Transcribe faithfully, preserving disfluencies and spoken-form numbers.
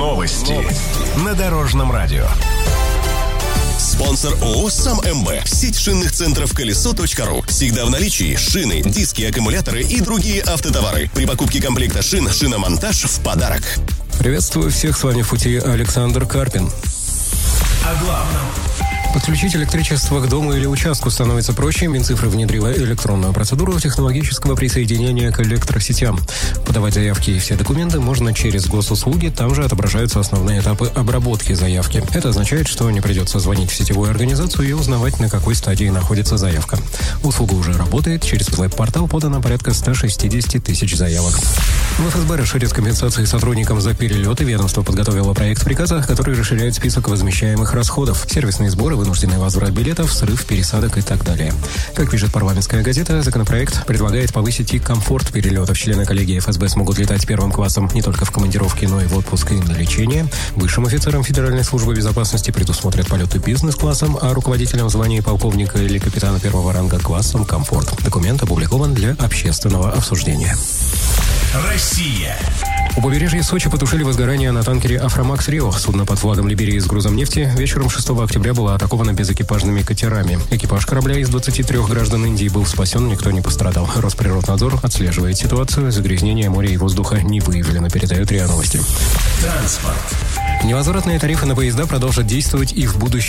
Новости на Дорожном радио. Спонсор ООО «Сам МБ». Сеть шинных центров колесо точка ру. Всегда в наличии шины, диски, аккумуляторы и другие автотовары. При покупке комплекта шин шиномонтаж в подарок. Приветствую всех, с вами в пути Александр Карпин. О главном. Подключить электричество к дому или участку становится проще. Минцифры внедрила электронную процедуру технологического присоединения к электросетям. Подавать заявки и все документы можно через госуслуги. Там же отображаются основные этапы обработки заявки. Это означает, что не придется звонить в сетевую организацию и узнавать, на какой стадии находится заявка. Услуга уже работает. Через веб-портал подано порядка сто шестьдесят тысяч заявок. В эф эс бэ расширит компенсации сотрудникам за перелеты. Ведомство подготовило проект приказа, который расширяет список возмещаемых расходов. Сервисные сборы, вынужденный возврат билетов, срыв, пересадок и так далее. Как пишет парламентская газета, законопроект предлагает повысить и комфорт перелетов. Члены коллегии эф эс бэ смогут летать первым классом не только в командировки, но и в отпуск и на лечение. Высшим офицерам Федеральной службы безопасности предусмотрят полеты бизнес-классом, а руководителям в звании полковника или капитана первого ранга классом комфорт. Документ опубликован для общественного обсуждения. Россия. У побережья Сочи потушили возгорание на танкере «Афромакс Рио». Судно под флагом Либерии с грузом нефти вечером шестого октября было атаковано безэкипажными катерами. Экипаж корабля из двадцати трёх граждан Индии был спасен, никто не пострадал. Росприроднадзор отслеживает ситуацию. Загрязнения моря и воздуха не выявлено, передают РИА Новости. Транспорт. Невозвратные тарифы на поезда продолжат действовать и в будущем.